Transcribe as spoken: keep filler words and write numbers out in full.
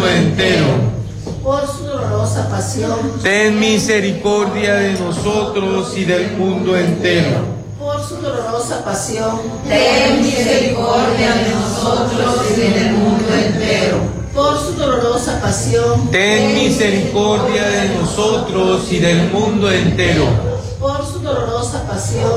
mundo entero. Por su dolorosa pasión, Ten misericordia de nosotros y del mundo entero. por su dolorosa pasión, Ten misericordia de nosotros y del mundo entero. por su dolorosa pasión, Ten misericordia de nosotros y del mundo entero. por su dolorosa pasión.